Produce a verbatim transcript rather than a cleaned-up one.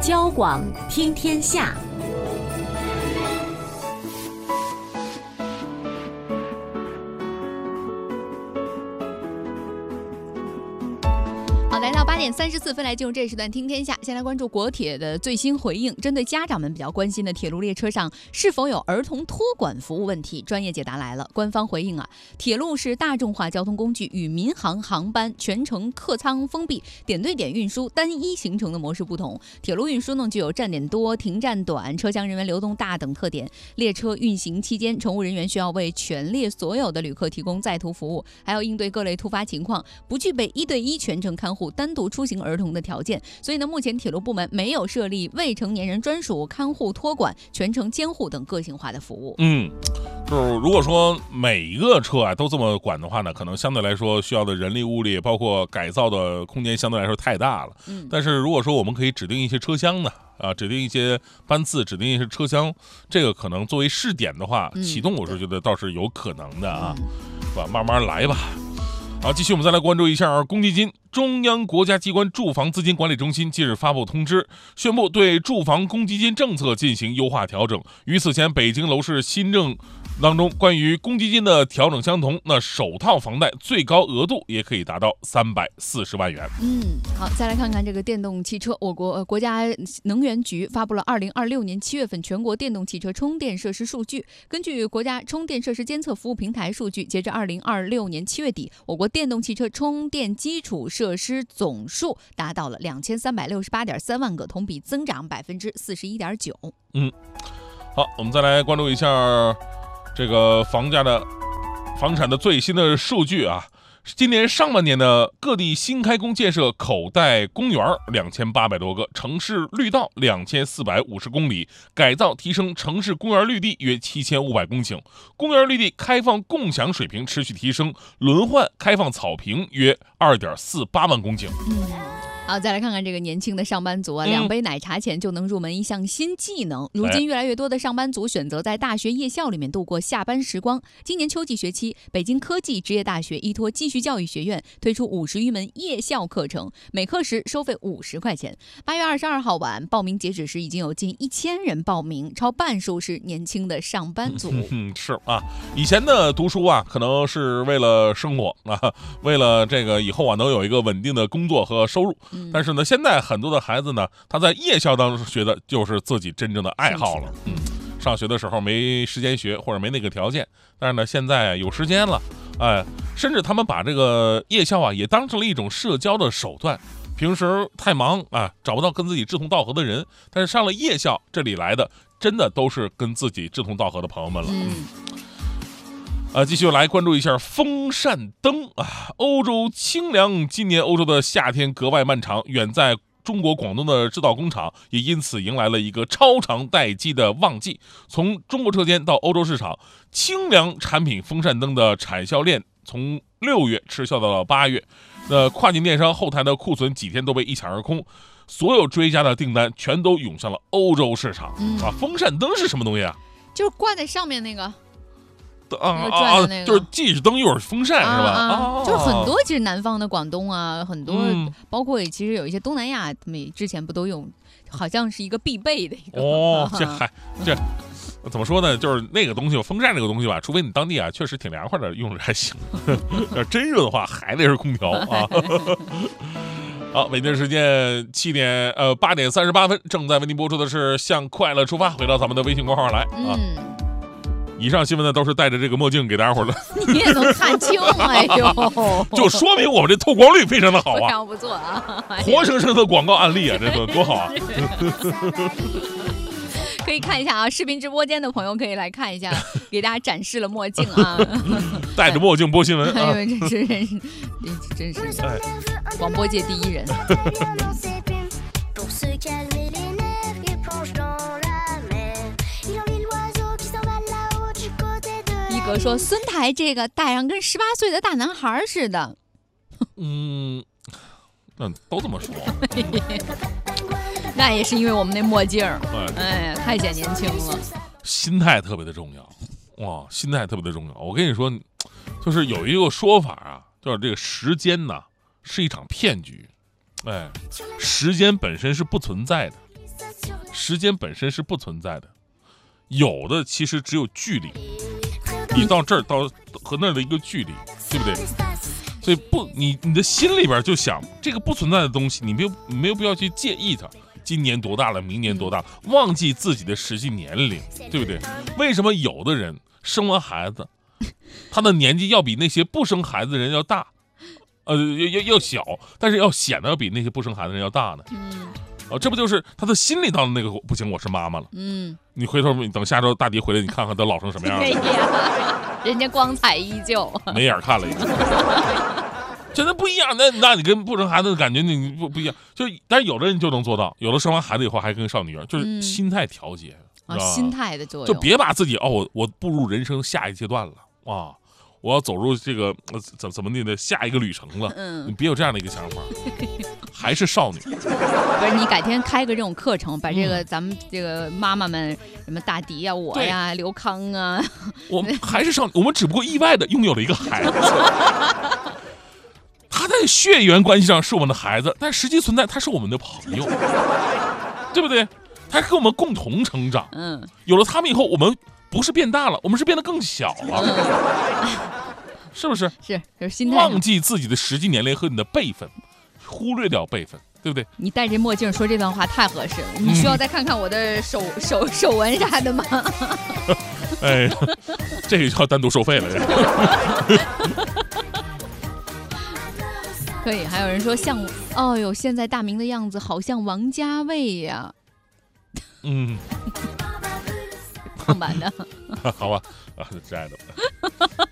交广听天下。 好，来到八点三十四分，来进入这时段听天下。先来关注国铁的最新回应，针对家长们比较关心的铁路列车上是否有儿童托管服务问题，专业解答来了。官方回应啊，铁路是大众化交通工具，与民航航班全程客舱封闭、点对点运输、单一行程的模式不同。铁路运输呢，具有站点多、停站短、车厢人员流动大等特点。列车运行期间，乘务人员需要为全列所有的旅客提供在途服务，还要应对各类突发情况，不具备一对一全程看护、单独出行儿童的条件。所以呢，目前铁路部门没有设立未成年人专属看护托管、全程监护等个性化的服务。 嗯，就是如果说每一个车啊都这么管的话呢，可能相对来说需要的人力物力，包括改造的空间相对来说太大了。嗯，但是如果说我们可以指定一些车厢呢，啊，指定一些班次，指定一些车厢，这个可能作为试点的话，启动我是觉得倒是有可能的啊，是吧？慢慢来吧。好，继续我们再来关注一下公积金。中央国家机关住房资金管理中心近日发布通知，宣布对住房公积金政策进行优化调整。与此前北京楼市新政当中关于公积金的调整相同，那首套房贷最高额度也可以达到三百四十万元。 嗯，好，再来看看这个电动汽车。我国、呃、国家能源局发布了二零二六年七月份全国电动汽车充电设施数据。根据国家充电设施监测服务平台数据，截至二零二六年七月底，我国电动汽车充电基础设施总数达到了两千三百六十八点三万个，同比增长百分之四十一点九。 嗯，好，我们再来关注一下这个房价的房产的最新的数据啊。今年上半年呢，各地新开工建设口袋公园两千八百多个，城市绿道两千四百五十公里，改造提升城市公园绿地约七千五百公顷，公园绿地开放共享水平持续提升，轮换开放草坪约二点四八万公顷。 嗯，好，再来看看这个年轻的上班族啊，两杯奶茶钱就能入门一项新技能。如今越来越多的上班族选择在大学夜校里面度过下班时光。今年秋季学期，北京科技职业大学依托继续教育学院推出五十余门夜校课程，每课时收费五十块钱。八月二十二号晚报名截止时，已经有近一千人报名，超半数是年轻的上班族。 嗯，是啊，以前的读书啊，可能是为了生活啊，为了这个以后啊能有一个稳定的工作和收入。但是呢，现在很多的孩子呢，他在夜校当中学的就是自己真正的爱好了。嗯，上学的时候没时间学，或者没那个条件，但是呢，现在有时间了，哎，甚至他们把这个夜校啊也当成了一种社交的手段。平时太忙啊，找不到跟自己志同道合的人，但是上了夜校，这里来的真的都是跟自己志同道合的朋友们了。嗯。啊，继续来关注一下风扇灯啊！欧洲清凉，今年欧洲的夏天格外漫长，远在中国广东的制造工厂也因此迎来了一个超长待机的旺季。从中国车间到欧洲市场，清凉产品风扇灯的产销链从六月持续到了八月，那跨境电商后台的库存几天都被一抢而空。所有追加的订单全都涌向了欧洲市场。嗯、啊，风扇灯是什么东西啊？ 就是挂在上面那个。 啊啊！就是既是灯又是风扇， 啊、 是吧？ 啊啊， 就是很多，其实南方的广东啊，很多、嗯，包括其实有一些东南亚，他们之前不都用，好像是一个必备的一个。 哦，这还这怎么说呢？就是那个东西，风扇这个东西吧，除非你当地啊确实挺凉快的，用着还行。要真热的话，还得是空调啊。好，北京时间七点呃八点三十八分，正在为您播出的是《向快乐出发》，回到咱们的微信公号来啊。 嗯， 以上新闻呢都是戴着这个墨镜给大家伙的， 你也能看清，哎呦， 就说明我们这透光率非常的好啊， 非常不错啊， 活生生的广告案例啊，这多多好啊！ 可以看一下啊，视频直播间的朋友可以来看一下，给大家展示了墨镜啊， 戴着墨镜播新闻啊， 哎呦，真是真是真是，哎，广播界第一人。一哥说孙台这个戴上跟十八岁的大男孩似的。 嗯，嗯，都这么说。 那也是因为我们那墨镜儿，哎呀，太显年轻了。 心态特别的重要，哇，心态特别的重要。我跟你说，就是有一个说法啊，就是这个时间呐是一场骗局，哎，时间本身是不存在的， 时间本身是不存在的，有的其实只有距离，你到这儿到和那儿的一个距离，对不对？所以不，你你的心里边就想这个不存在的东西，你没有你没有必要去介意它。今年多大了，明年多大，忘记自己的实际年龄，对不对？为什么有的人生完孩子，他的年纪要比那些不生孩子的人要大，呃，要要小，但是要显得要比那些不生孩子的人要大呢？ 嗯， 哦，这不就是他的心里到了那个不行，我是妈妈了。 嗯， 你回头等下周大迪回来，你看看他老成什么样了。 哎呀，人家光彩依旧， 没眼看了已经。真的不一样，那那你跟不生孩子的感觉你不不一样，就但是有的人就能做到，有的生完孩子以后还跟少女一样，就是心态调节， 啊，心态的作用， 就别把自己哦，我我步入人生下一阶段了啊，我要走入这个呃怎怎么地的下一个旅程了，嗯，你别有这样的一个想法，还是少女。不是你改天开个这种课程，把这个咱们这个妈妈们什么大迪呀、我呀、刘康啊， 我们还是少女，我们只不过意外的拥有了一个孩子。他在血缘关系上是我们的孩子，但实际存在他是我们的朋友，对不对？他跟我们共同成长。嗯，有了他们以后，我们不是变大了，我们是变得更小了，嗯、是不是？ 是，就是心态。 忘记自己的实际年龄和你的辈分，忽略掉辈分，对不对？ 你戴着墨镜说这段话太合适了。你需要再看看我的手、嗯、手手纹啥的吗？ 哎，这个要单独收费了。 可以，还有人说像，哦哟，现在大明的样子好像王家卫呀。嗯，胖版的。 好吧，啊，亲爱的。